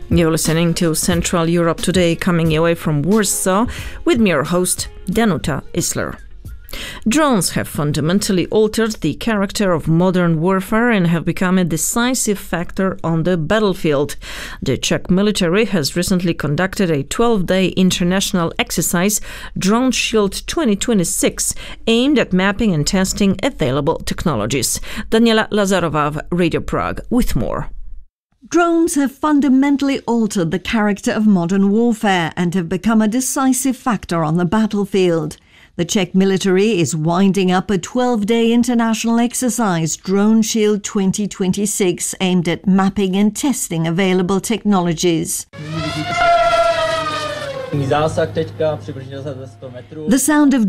You're listening to Central Europe Today, coming your way from Warsaw, with me, your host, Danuta Isler. Drones have fundamentally altered the character of modern warfare and have become a decisive factor on the battlefield. The Czech military has recently conducted a 12-day international exercise, Drone Shield 2026, aimed at mapping and testing available technologies. Daniela Lazarova of Radio Prague with more. Drones have fundamentally altered the character of modern warfare and have become a decisive factor on the battlefield. The Czech military is winding up a 12-day international exercise, Drone Shield 2026, aimed at mapping and testing available technologies. The sound of